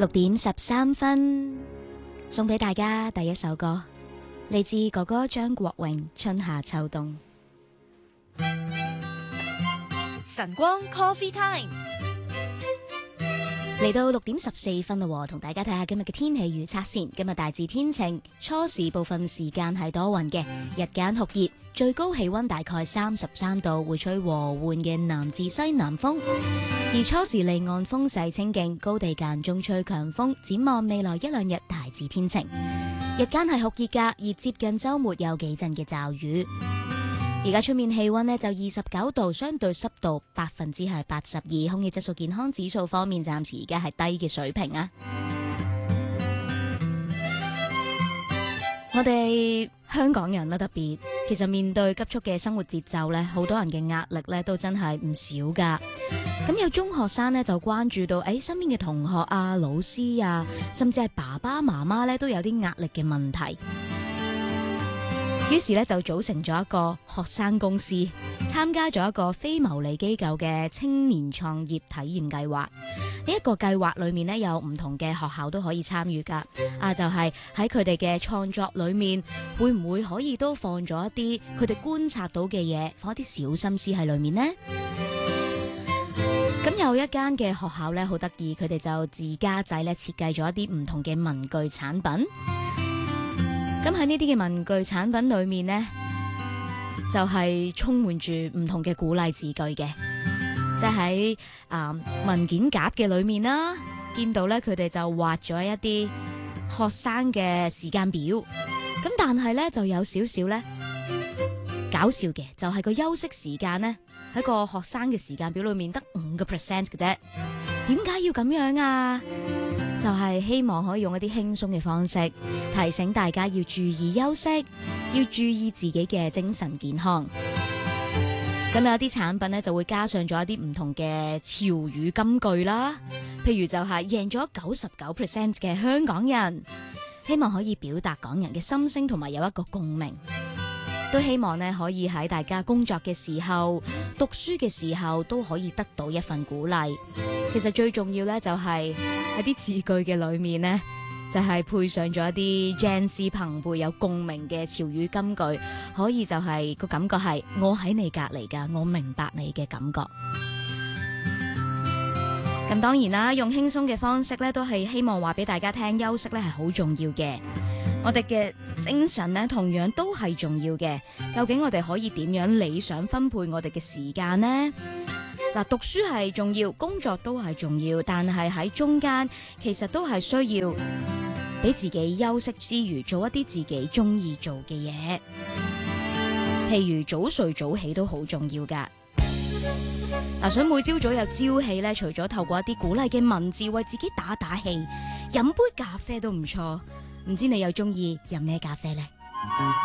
6:13，送俾大家第一首歌，嚟自哥哥張國榮《春夏秋冬》。 晨光 Coffee Time 嚟到6:14啦，同大家睇下今日嘅天氣預測先。今日大致天晴，初時部分時間係多雲嘅，日間酷熱，最高氣溫大概33度，會吹和緩嘅南至西南風。而初時離岸風勢清勁，高地間中吹強風。展望未來一兩日大致天晴，日間係酷熱㗎，而接近週末有幾陣嘅驟雨。而家出面氣溫呢就29度，相對濕度82%，空氣質素健康指數方面暫時而家係低嘅水平啊。我哋香港人啦，特別其實面對急速嘅生活節奏呢，好多人嘅壓力呢都真係唔少噶。咁有中學生呢就關注到，身邊嘅同學啊、老師啊，甚至係爸爸媽媽呢都有啲壓力嘅問題。於是咧就組成咗一個學生公司，參加咗一個非牟利機構嘅青年創業體驗計劃。呢一個計劃裏面呢，有唔同嘅學校都可以參與噶。就係喺佢哋嘅創作裏面，會唔會可以都放咗一啲佢哋觀察到嘅嘢，放一啲小心思喺裏面呢？咁有一間嘅學校咧好得意，佢哋就自家製咧設計咗一啲唔同嘅文具產品。咁喺呢啲嘅文具產品裏面呢，就係充滿住唔同嘅鼓勵字句嘅，即係喺文件夾嘅裏面啦，見到咧佢哋就畫咗一啲學生嘅時間表，咁但係咧就有少少咧搞笑嘅，就係個休息時間呢，喺個學生嘅時間表裏面得5% 嘅啫，點解要咁樣啊？就係希望可以用一啲輕鬆嘅方式提醒大家要注意休息，要注意自己嘅精神健康。咁有啲產品呢，就會加上咗一啲唔同嘅潮語金句啦，譬如就係贏咗99% 嘅香港人，希望可以表達港人嘅心聲同埋有一個共鳴。都希望呢，可以喺大家工作嘅時候、讀書嘅時候都可以得到一份鼓勵。其實最重要呢，就係喺啲字句嘅裏面呢，就係配上咗一啲 Gen Z 朋輩有共鳴嘅潮語金句，可以就係個感覺係我喺你隔離㗎，我明白你嘅感覺。咁當然啦，用輕鬆嘅方式呢，都係希望話俾大家聽，休息呢係好重要嘅。我哋嘅精神呢，同樣都係重要嘅。究竟我哋可以點樣理想分配我哋嘅時間呢？嗱，讀書係重要，工作都係重要，但係喺中間其實都係需要俾自己休息之餘，做一啲自己中意做嘅嘢。譬如早睡早起都好重要噶。想每朝早有朝氣呢，除咗透過一啲鼓勵嘅文字為自己打打氣，飲杯咖啡都唔錯。唔知你又中意飲咩咖啡呢？